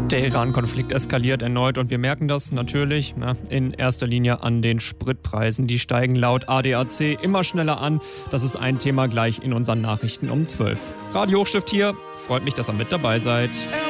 Der Iran-Konflikt eskaliert erneut und wir merken das natürlich in erster Linie an den Spritpreisen. Die steigen laut ADAC immer schneller an. Das ist ein Thema gleich in unseren Nachrichten um 12. Radio Hochstift hier. Freut mich, dass ihr mit dabei seid.